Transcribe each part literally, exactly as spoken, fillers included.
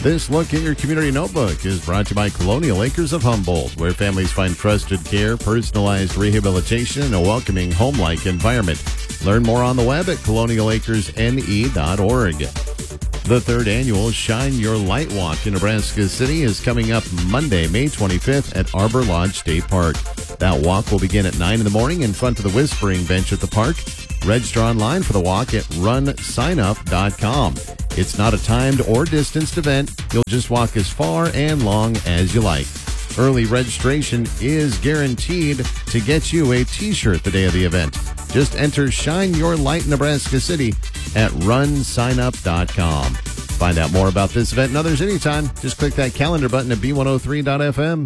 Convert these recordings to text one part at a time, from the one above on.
This look at your community notebook is brought to you by Colonial Acres of Humboldt, where families find trusted care, personalized rehabilitation, and a welcoming home-like environment. Learn more on the web at colonial acres n e dot org. The third annual Shine Your Light Walk in Nebraska City is coming up Monday, May twenty-fifth at Arbor Lodge State Park. That walk will begin at nine in the morning in front of the Whispering Bench at the park. Register online for the walk at run sign up dot com. It's not a timed or distanced event. You'll just walk as far and long as you like. Early registration is guaranteed to get you a t-shirt the day of the event. Just enter Shine Your Light Nebraska City at run sign up dot com. Find out more about this event and others anytime. Just click that calendar button at b one oh three dot f m.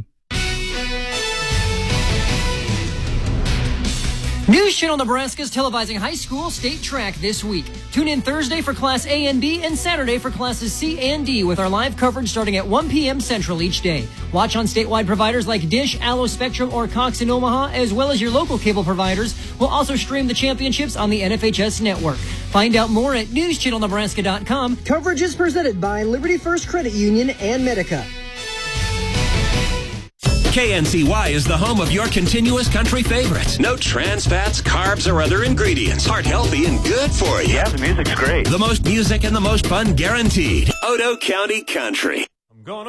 News Channel Nebraska is televising high school state track this week. Tune in Thursday for Class A and B and Saturday for Classes C and D with our live coverage starting at one p.m. Central each day. Watch on statewide providers like Dish, Allo Spectrum, or Cox in Omaha, as well as your local cable providers. We'll also stream the championships on the N F H S network. Find out more at news channel nebraska dot com. Coverage is presented by Liberty First Credit Union and Medica. K N C Y is the home of your continuous country favorites. No trans fats, carbs, or other ingredients. Heart healthy and good for you. Yeah, the music's great. The most music and the most fun guaranteed. Odo County Country.